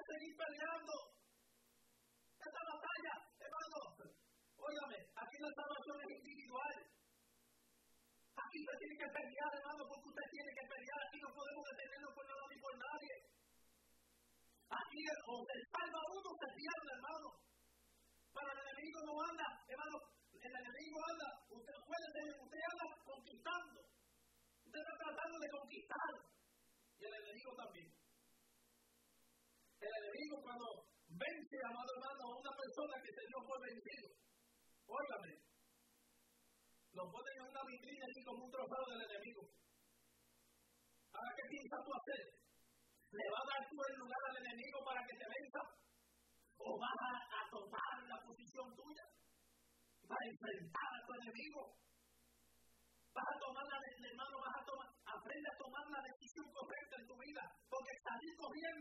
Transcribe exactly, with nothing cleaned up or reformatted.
seguir peleando. Esta batalla, hermano, óigame, aquí la salvación es individual. Aquí se tiene que pelear, hermano, porque usted tiene que pelear. Aquí no podemos detenernos por nada ni por nadie. Aquí o se salva uno o se pierde, hermano. Pero el enemigo no anda, hermano, el enemigo anda, usted puede tener, usted anda conquistando. Usted está tratando de conquistar. Y el enemigo también. El enemigo cuando vence, amado hermano, a una persona que se dio por vencido, óigame, lo ponen en una vitrina así como un trofeo del enemigo. Ahora, ¿qué piensas tú hacer? ¿Le vas a dar tú el lugar al enemigo para que te venza? ¿O vas a, a tomar la posición tuya para enfrentar a tu enemigo? ¿Vas a tomar